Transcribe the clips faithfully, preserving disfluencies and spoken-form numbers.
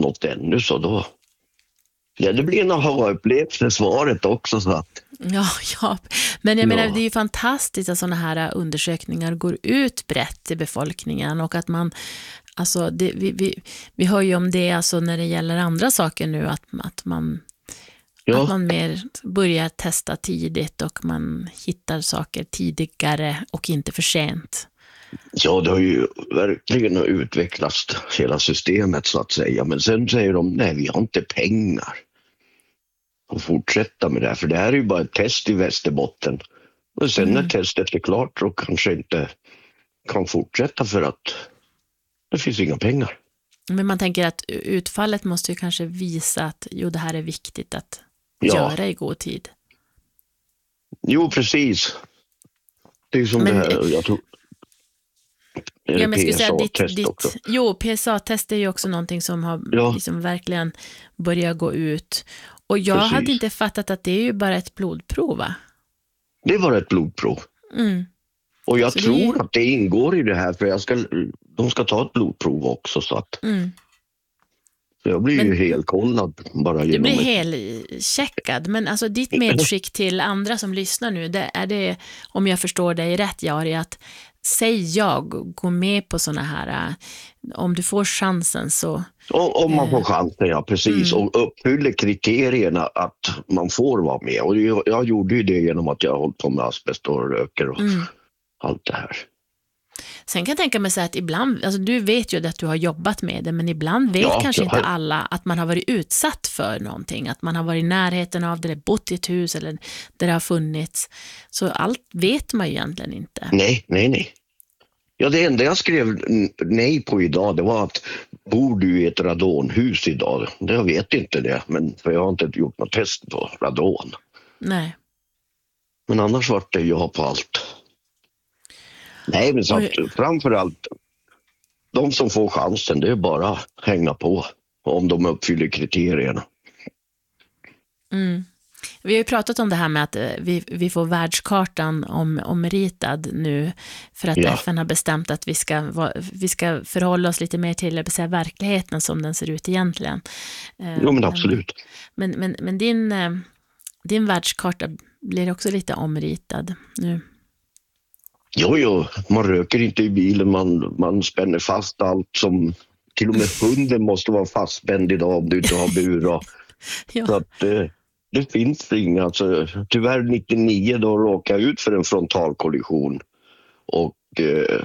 något ännu, så då... Ja, det blir en aha-upplevelse svaret också. Så att... Ja, ja, men jag Ja. menar det är ju fantastiskt att sådana här undersökningar går ut brett till befolkningen och att man, alltså det, vi, vi, vi hör ju om det alltså när det gäller andra saker nu att, att, man, Ja. att man mer börjar testa tidigt och man hittar saker tidigare och inte för sent. Ja, det har ju verkligen utvecklats hela systemet så att säga. Men sen säger de, nej vi har inte pengar att fortsätta med det här. För det här är ju bara ett test i Västerbotten. Och sen Mm. när testet är klart så kanske inte kan fortsätta för att det finns inga pengar. Men man tänker att utfallet måste ju kanske visa att jo, det här är viktigt att Ja. göra i god tid. Jo, precis. Det är ju som Men- det här, jag tror... Är Ja, det men jag skulle säga ditt, P S A-test ditt, också? jo, P S A-test är ju också någonting som har Ja. liksom verkligen börjat gå ut. Och jag Precis. hade inte fattat att det är ju bara ett blodprov, va? Det var ett blodprov. Mm. Och jag Så det tror är- att det ingår i det här, för jag ska, de ska ta ett blodprov också. Så att Mm. så jag blir Men- ju helkollad bara Du genom blir ett... helcheckad, men alltså ditt medskick till andra som lyssnar nu, det är det, om jag förstår dig rätt, Jari, att säg jag, gå med på såna här, äh, om du får chansen så, Och, om man får chansen, ja precis. Mm. Och uppfyller kriterierna att man får vara med. Och jag, jag gjorde ju det genom att jag har hållit på med asbest och röker och Mm. allt det här. Sen kan jag tänka mig så här att ibland, alltså du vet ju att du har jobbat med det, men ibland vet Ja, kanske jag inte har- alla att man har varit utsatt för någonting, att man har varit i närheten av det, eller bott i ett hus eller där det har funnits. Så allt vet man ju egentligen inte. Nej, nej, nej. Ja, det enda jag skrev n- nej på idag, det var att bor du i ett radonhus idag? Det jag vet inte det, men för jag har inte gjort något test på radon. Nej. Men annars var det ja på allt. Nej, men så Oj. att, framförallt de som får chansen, det är bara att hänga på om de uppfyller kriterierna. Mm. Vi har ju pratat om det här med att eh, vi, vi får världskartan om, omritad nu för att Ja. F N har bestämt att vi ska, va- vi ska förhålla oss lite mer till, jag vill säga, verkligheten som den ser ut egentligen. Eh, Jo, men absolut. Men, men, men din, eh, din världskarta blir också lite omritad nu. Jo, jo, man röker inte i bilen, man, man spänner fast allt som... Till och med hunden måste vara fastspänd idag om du inte har bur. Och, så Ja. att eh, det finns inga. Alltså, tyvärr nittionio då råkade jag ut för en frontalkollision. Och eh,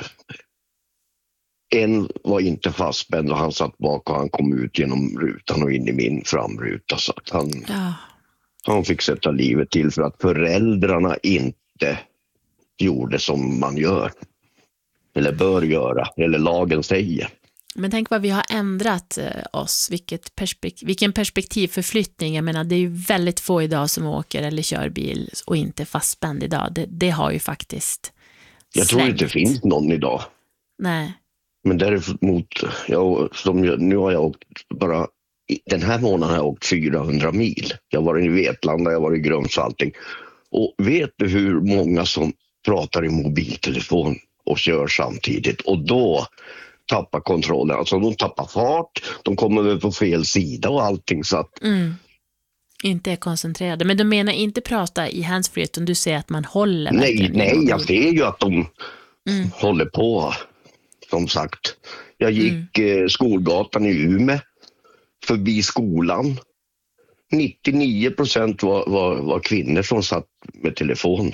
en var inte fastspänd och han satt bak och han kom ut genom rutan och in i min framruta. Så att han, Ja. han fick sätta livet till för att föräldrarna inte gjorde som man gör. Eller bör göra, eller lagen säger. Men tänk vad vi har ändrat eh, oss, vilket perspek- vilken perspektivförflyttning. Jag menar, det är ju väldigt få idag som åker eller kör bil och inte är fastspänd idag. Det, det har ju faktiskt Jag tror svängt. inte det finns någon idag. Nej. Men däremot, jag, som jag, nu har jag åkt bara, den här månaden har jag åkt fyrahundra mil. Jag var i Vetlanda, jag var i Grums och allting. Och vet du hur många som pratar i mobiltelefon och kör samtidigt? Och då tappar kontrollen. Alltså de tappar fart, de kommer väl på fel sida och allting. Så att, Mm. Inte är koncentrerade. Men du menar inte prata i handsfree, utan du säger att man håller nej, verkligen i nej, mobilen. jag ser ju att de Mm. håller på, som sagt. Jag gick eh, skolgatan i Umeå, förbi skolan. nittionio procent var, var, var kvinnor som satt med telefon.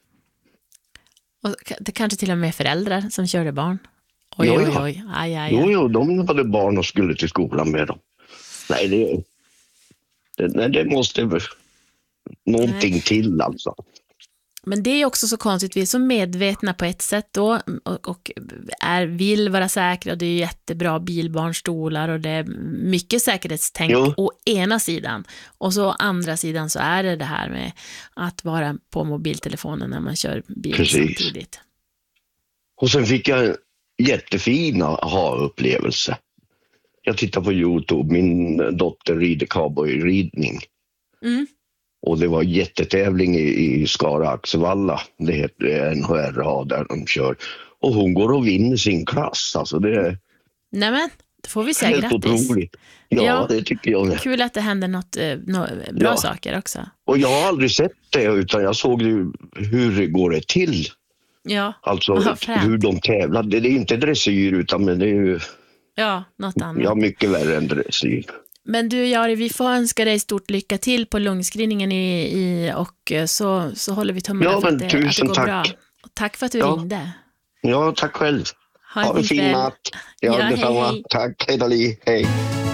Och det kanske till och med föräldrar som körde barn. Oj, Jo, oj, ja. oj. Aj, aj, Jo, aj. jo, de hade barn och skulle till skolan med dem. Nej, det, det, nej, det måste väl någonting Nej. till alltså. Men det är också så konstigt, vi är så medvetna på ett sätt då och, och är, vill vara säkra, och det är jättebra bilbarnstolar och det är mycket säkerhetstänk Jo. å ena sidan, och så å andra sidan så är det det här med att vara på mobiltelefonen när man kör bil Precis. samtidigt. Och sen fick jag en jättefin aha-upplevelse. Jag tittar på YouTube, min dotter rider cowboyridning. Mm. Och det var jättetävling i, i Skara Axevalla. Det heter N H R A där de kör. Och hon går och vinner sin klass. Alltså det, Nämen, Då får vi säga Helt grattis. otroligt. Ja, Ja. det tycker jag med. Kul att det händer något eh, nå- bra Ja. saker också. Och jag har aldrig sett det, utan jag såg ju hur det går det till. Ja, Alltså vad fränt. hur de tävlar. Det är inte dressyr, utan men det är ju Ja, något annat. ja, mycket värre än dressyr. Men du Jari, vi får önska dig stort lycka till på lungscreeningen i, i, och eh, så, så håller vi tummarna Ja, för att men det, att det tusen går tack. bra. Och tack för att du Ja. ringde. Ja, tack själv. Ha en Ha en fin fin kväll. natt. Ja, Ja, hej, detsamma. hej. Tack, hej då, Li. Hej.